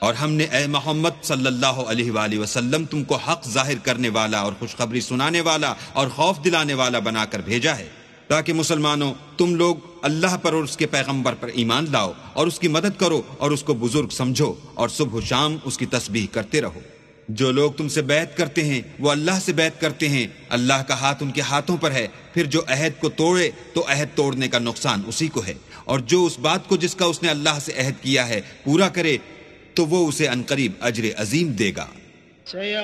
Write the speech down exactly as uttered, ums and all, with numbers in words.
और हमने ए मोहम्मद सल्लल्लाहु अलैहि वसल्लम तुमको हक जाहिर करने वाला और खुशखबरी सुनाने वाला और खौफ दिलाने वाला बनाकर भेजा है, ताकि मुसलमानों तुम लोग अल्लाह पर और उसके पैगंबर पर ईमान लाओ और उसकी मदद करो और उसको बुजुर्ग समझो और सुबह शाम उसकी तस्बीह करते रहो। जो लोग तुमसे बैत करते हैं वो अल्लाह से बैत करते हैं, अल्लाह का हाथ उनके हाथों पर है। फिर जो अहद को तोड़े तो अहद तोड़ने का नुकसान उसी को है, और जो उस बात को जिसका उसने अल्लाह से अहद किया है पूरा करे तो वो उसे अनकरीब अजर अजीम देगा।